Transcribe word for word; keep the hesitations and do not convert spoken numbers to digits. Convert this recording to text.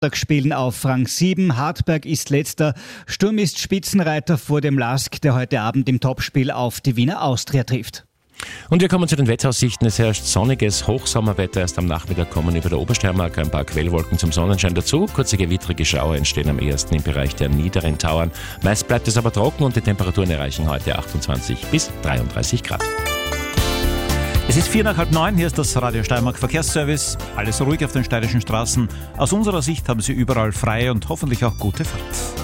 Spielen auf Rang sieben. Hartberg ist letzter. Sturm ist Spitzenreiter vor dem Lask, der heute Abend im Topspiel auf die Wiener Austria trifft. Und wir kommen zu den Wetteraussichten. Es herrscht sonniges Hochsommerwetter. Erst am Nachmittag kommen über der Obersteiermark ein paar Quellwolken zum Sonnenschein dazu. Kurze gewittrige Schauer entstehen am ehesten im Bereich der niederen Tauern. Meist bleibt es aber trocken und die Temperaturen erreichen heute achtundzwanzig bis dreiunddreißig Grad. Es ist vier nach halb neun, hier ist das Radio Steiermark Verkehrsservice. Alles ruhig auf den steirischen Straßen. Aus unserer Sicht haben Sie überall freie und hoffentlich auch gute Fahrt.